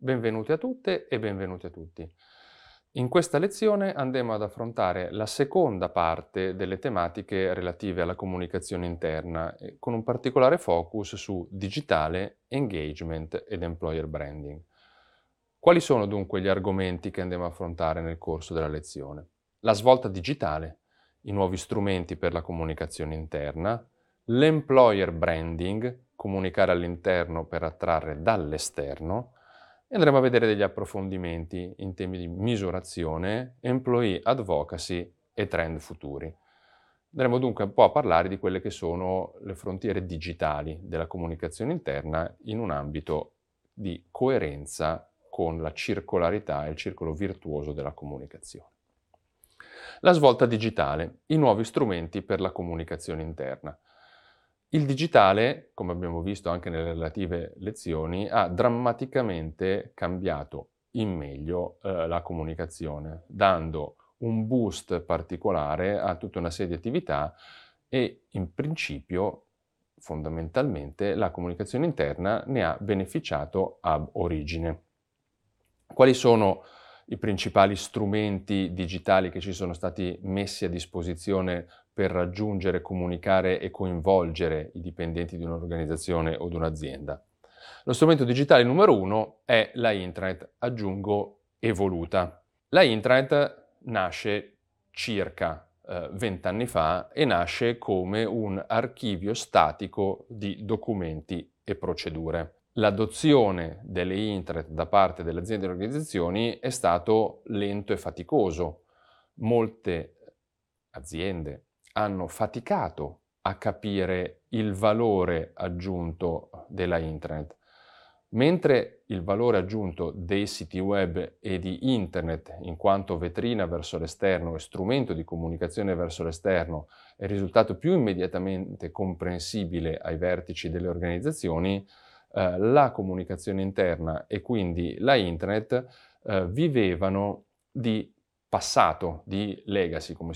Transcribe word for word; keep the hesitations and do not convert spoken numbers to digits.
Benvenuti a tutte e benvenuti a tutti. In questa lezione andremo ad affrontare la seconda parte delle tematiche relative alla comunicazione interna, eh, con un particolare focus su digitale, engagement ed employer branding. Quali sono dunque gli argomenti che andremo a affrontare nel corso della lezione? La svolta digitale, i nuovi strumenti per la comunicazione interna, l'employer branding, comunicare all'interno per attrarre dall'esterno, e andremo a vedere degli approfondimenti in temi di misurazione, employee advocacy e trend futuri. Andremo dunque un po' a parlare di quelle che sono le frontiere digitali della comunicazione interna in un ambito di coerenza con la circolarità e il circolo virtuoso della comunicazione. La svolta digitale, i nuovi strumenti per la comunicazione interna. Il digitale, come abbiamo visto anche nelle relative lezioni, ha drammaticamente cambiato in meglio eh, la comunicazione, dando un boost particolare a tutta una serie di attività e in principio, fondamentalmente, la comunicazione interna ne ha beneficiato ab origine. Quali sono i principali strumenti digitali che ci sono stati messi a disposizione per raggiungere, comunicare e coinvolgere i dipendenti di un'organizzazione o di un'azienda? Lo strumento digitale numero uno è la intranet, aggiungo evoluta. La intranet nasce circa venti anni fa e nasce come un archivio statico di documenti e procedure. L'adozione delle intranet da parte delle aziende e delle organizzazioni è stato lento e faticoso. Molte aziende hanno faticato a capire il valore aggiunto della intranet, mentre il valore aggiunto dei siti web e di internet in quanto vetrina verso l'esterno e strumento di comunicazione verso l'esterno è risultato più immediatamente comprensibile ai vertici delle organizzazioni, eh, la comunicazione interna e quindi la intranet eh, vivevano di passato, di legacy, come